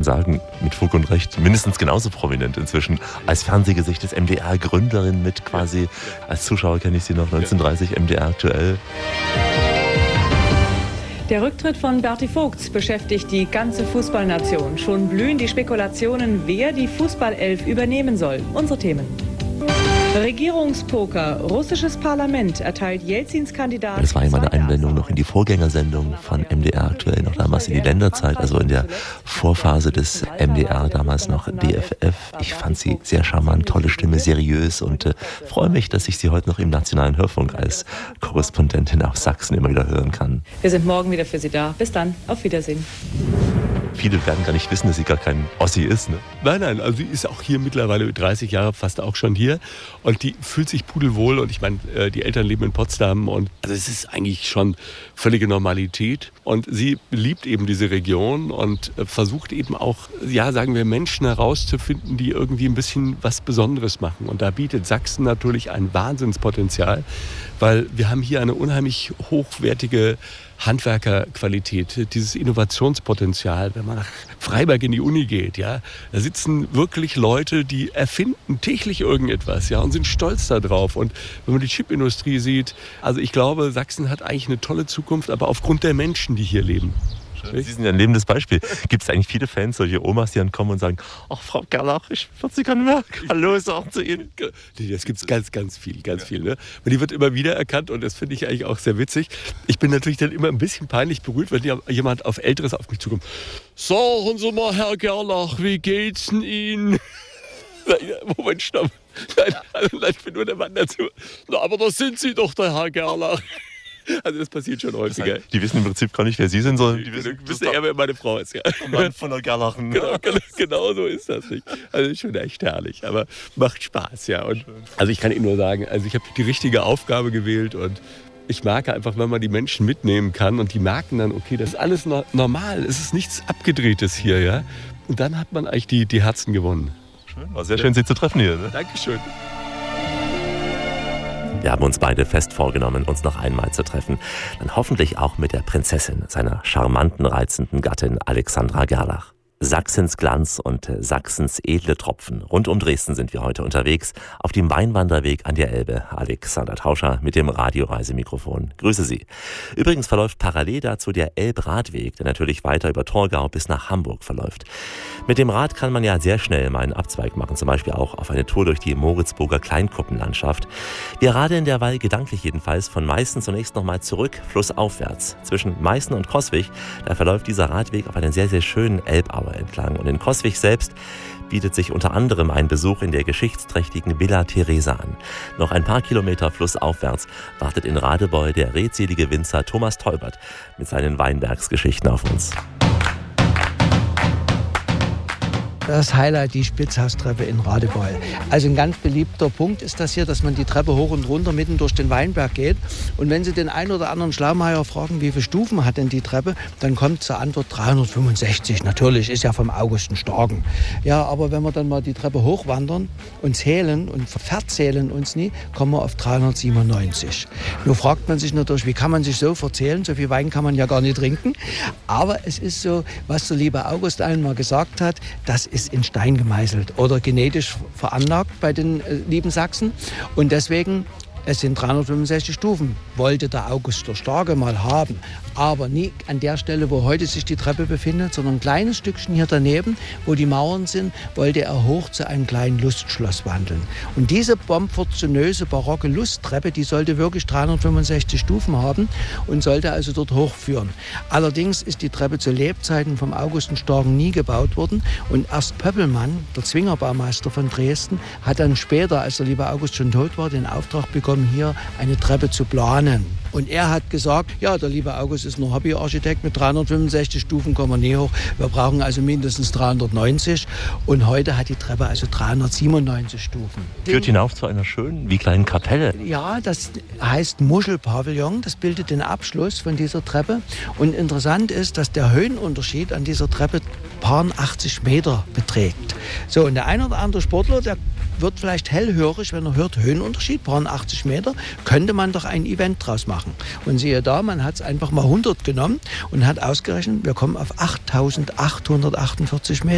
sagen, mit Fug und Recht, mindestens genauso prominent inzwischen. Als Fernsehgesicht des MDR, Gründerin mit quasi, als Zuschauer kenne ich sie noch, 1930 MDR aktuell. Der Rücktritt von Berti Vogts beschäftigt die ganze Fußballnation. Schon blühen die Spekulationen, wer die Fußballelf übernehmen soll. Unsere Themen. Regierungspoker. Russisches Parlament erteilt Jelzins Kandidat. Das war ja meine Einblendung noch in die Vorgängersendung von MDR aktuell, noch damals in die Länderzeit, also in der Vorphase des MDR, damals noch DFF. Ich fand sie sehr charmant, tolle Stimme, seriös und freue mich, dass ich sie heute noch im Nationalen Hörfunk als Korrespondentin aus Sachsen immer wieder hören kann. Wir sind morgen wieder für Sie da. Bis dann. Auf Wiedersehen. Viele werden gar nicht wissen, dass sie gar kein Ossi ist, ne? Nein, also sie ist auch hier mittlerweile 30 Jahre fast auch schon hier und die fühlt sich pudelwohl und ich meine, die Eltern leben in Potsdam und also es ist eigentlich schon völlige Normalität und sie liebt eben diese Region und versucht eben auch, ja, sagen wir, Menschen herauszufinden, die irgendwie ein bisschen was Besonderes machen und da bietet Sachsen natürlich ein Wahnsinnspotenzial, weil wir haben hier eine unheimlich hochwertige Handwerkerqualität, dieses Innovationspotenzial, wenn man nach Freiberg in die Uni geht, ja, da sitzen wirklich Leute, die erfinden täglich irgendetwas, ja, und sind stolz darauf. Und wenn man die Chipindustrie sieht, also ich glaube, Sachsen hat eigentlich eine tolle Zukunft, aber aufgrund der Menschen, die hier leben. Sie sind ja ein lebendes Beispiel. Gibt es eigentlich viele Fans, solche Omas, die dann kommen und sagen, ach Frau Gerlach, ich würde Sie gerne merken. Hallo, ist auch zu Ihnen. Das gibt es ganz viel. Ne? Und die wird immer wieder erkannt und das finde ich eigentlich auch sehr witzig. Ich bin natürlich dann immer ein bisschen peinlich berührt, wenn jemand auf Älteres auf mich zukommt. Sagen Sie mal, Herr Gerlach, wie geht's denn Ihnen? Moment, stopp. Nein, ich bin nur der Mann dazu. Na, aber das sind Sie doch, der Herr Gerlach. Also das passiert schon häufiger. Das heißt, die wissen im Prinzip gar nicht, wer Sie sind, sondern die wissen eher, wer meine Frau ist. Ja. Mann von der Gerlachen. Genau so ist das nicht. Also schon echt herrlich, aber macht Spaß, ja. Und also ich kann Ihnen nur sagen, also ich habe die richtige Aufgabe gewählt und ich mag einfach, wenn man die Menschen mitnehmen kann und die merken dann, okay, das ist alles normal, es ist nichts Abgedrehtes hier, ja. Und dann hat man eigentlich die Herzen gewonnen. Schön, war sehr schön, Sie zu treffen hier. Ne? Dankeschön. Wir haben uns beide fest vorgenommen, uns noch einmal zu treffen. Dann hoffentlich auch mit der Prinzessin, seiner charmanten, reizenden Gattin Alexandra Gerlach. Sachsens Glanz und Sachsens edle Tropfen. Rund um Dresden sind wir heute unterwegs, auf dem Weinwanderweg an der Elbe. Alexander Tauscher mit dem Radioreisemikrofon. Grüße Sie. Übrigens verläuft parallel dazu der Elbradweg, der natürlich weiter über Torgau bis nach Hamburg verläuft. Mit dem Rad kann man ja sehr schnell mal einen Abzweig machen, zum Beispiel auch auf eine Tour durch die Moritzburger Kleinkuppenlandschaft. Wir radeln derweil gedanklich jedenfalls von Meißen zunächst nochmal zurück, flussaufwärts. Zwischen Meißen und Coswig, da verläuft dieser Radweg auf einen sehr, sehr schönen Elbaue entlang. Und in Coswig selbst bietet sich unter anderem ein Besuch in der geschichtsträchtigen Villa Theresa an. Noch ein paar Kilometer flussaufwärts wartet in Radebeul der redselige Winzer Thomas Teubert mit seinen Weinbergsgeschichten auf uns. Das Highlight, die Spitzhaustreppe in Radebeul. Also ein ganz beliebter Punkt ist das hier, dass man die Treppe hoch und runter mitten durch den Weinberg geht. Und wenn Sie den einen oder anderen Schlaumeier fragen, wie viele Stufen hat denn die Treppe, dann kommt zur Antwort 365. Natürlich, ist ja vom August ein Starken. Ja, aber wenn wir dann mal die Treppe hochwandern und zählen und verzählen uns nie, kommen wir auf 397. Nur fragt man sich natürlich, wie kann man sich so verzählen? So viel Wein kann man ja gar nicht trinken. Aber es ist so, was der liebe August einmal gesagt hat, das ist in Stein gemeißelt oder genetisch veranlagt bei den lieben Sachsen. Und deswegen, es sind 365 Stufen, wollte der August der Starke mal haben. Aber nie an der Stelle, wo heute sich die Treppe befindet, sondern ein kleines Stückchen hier daneben, wo die Mauern sind, wollte er hoch zu einem kleinen Lustschloss wandeln. Und diese bombfortunöse barocke Lusttreppe, die sollte wirklich 365 Stufen haben und sollte also dort hochführen. Allerdings ist die Treppe zu Lebzeiten vom August den Starken nie gebaut worden. Und erst Pöppelmann, der Zwingerbaumeister von Dresden, hat dann später, als der liebe August schon tot war, den Auftrag bekommen, hier eine Treppe zu planen. Und er hat gesagt, ja, der liebe August ist nur Hobbyarchitekt, mit 365 Stufen kommen wir nie hoch. Wir brauchen also mindestens 390. Und heute hat die Treppe also 397 Stufen. Führt hinauf zu einer schönen, wie kleinen Kapelle. Ja, das heißt Muschelpavillon. Das bildet den Abschluss von dieser Treppe. Und interessant ist, dass der Höhenunterschied an dieser Treppe paar 80 Meter beträgt. So, und der ein oder andere Sportler, der wird vielleicht hellhörig, wenn er hört, Höhenunterschied, paar 80 Meter, könnte man doch ein Event draus machen. Und siehe da, man hat es einfach mal 100 genommen und hat ausgerechnet, wir kommen auf 8.848 Meter.